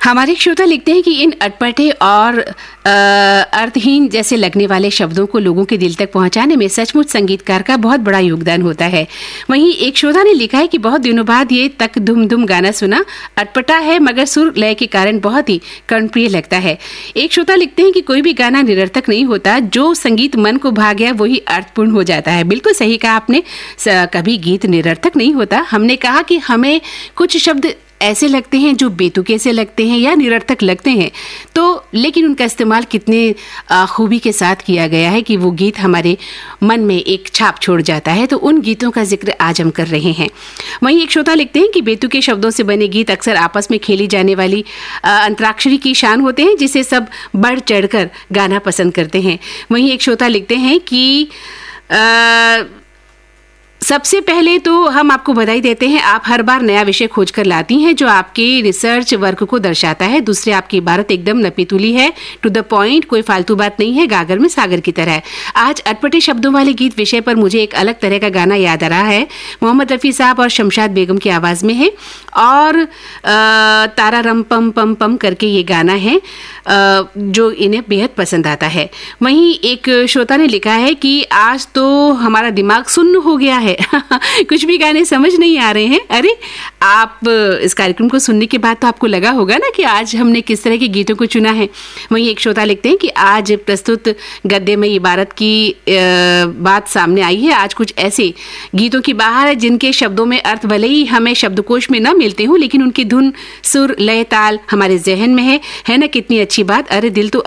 हमारे श्रोता लिखते हैं कि इन अटपटे और अर्थहीन जैसे लगने वाले शब्दों को लोगों के दिल तक पहुंचाने में सचमुच संगीतकार का बहुत बड़ा योगदान होता है। वहीं एक श्रोता ने लिखा है कि बहुत दिनों बाद ये तक धुम धुम गाना सुना, अटपटा है मगर सुर लय के कारण बहुत ही कर्णप्रिय लगता है। एक श्रोता लिखते हैं कि कोई भी गाना निरर्थक नहीं होता, जो संगीत मन को भा गया वही अर्थपूर्ण हो जाता है। बिल्कुल सही कहा आपने, कभी गीत निरर्थक नहीं होता। हमने कहा कि हमें कुछ शब्द ऐसे लगते हैं जो बेतुके से लगते हैं या निरर्थक लगते हैं, तो लेकिन उनका इस्तेमाल कितने खूबी के साथ किया गया है कि वो गीत हमारे मन में एक छाप छोड़ जाता है। तो उन गीतों का जिक्र आज हम कर रहे हैं। वहीं एक श्रोता लिखते हैं कि बेतुके शब्दों से बने गीत अक्सर आपस में खेली जाने वाली अंतराक्षरी की शान होते हैं, जिसे सब बढ़ चढ़कर गाना पसंद करते हैं। वहीं एक श्रोता लिखते हैं कि सबसे पहले तो हम आपको बधाई देते हैं, आप हर बार नया विषय खोज कर लाती हैं जो आपके रिसर्च वर्क को दर्शाता है। दूसरे, आपकी इबारत एकदम नपीतुली है, टू द पॉइंट, कोई फालतू बात नहीं है, गागर में सागर की तरह। आज अटपटे शब्दों वाले गीत विषय पर मुझे एक अलग तरह का गाना याद आ रहा है। मोहम्मद रफ़ी साहब और शमशाद बेगम की आवाज़ में है और तारा रम पम पम पम करके ये गाना है जो इन्हें बेहद पसंद आता है। वहीं एक श्रोता ने लिखा है कि आज तो हमारा दिमाग सुन्न हो गया है, कुछ भी गाने समझ नहीं आ रहे हैं। अरे, आप इस कार्यक्रम को सुनने के बाद तो आपको लगा होगा ना कि आज हमने किस तरह के गीतों को चुना है। वहीं एक श्रोता लिखते हैं कि आज प्रस्तुत गद्य में इबारत की बात सामने आई है। आज कुछ ऐसे गीतों की बहार है जिनके शब्दों में अर्थ भले ही हमें शब्दकोश में न मिलते हो, लेकिन उनकी धुन, सुर, लय, ताल हमारे जहन में है ना। कितनी अच्छी बात। अरे, दिल तो